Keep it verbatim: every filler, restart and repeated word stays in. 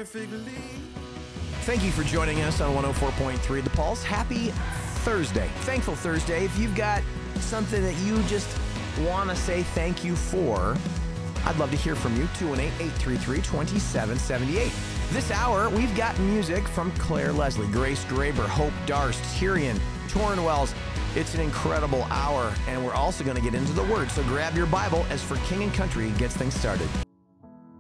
perfectly. Thank you for joining us on one oh four point three The Pulse. Happy Thursday. Thankful Thursday. If you've got something that you just want to say thank you for, I'd love to hear from you. two one eight, eight three three, two seven seven eight. This hour, we've got music from Claire Leslie, Grace Graber, Hope Darst, Tyrion, Torrin Wells. It's an incredible hour, and we're also going to get into the Word. So grab your Bible as For King and Country gets things started.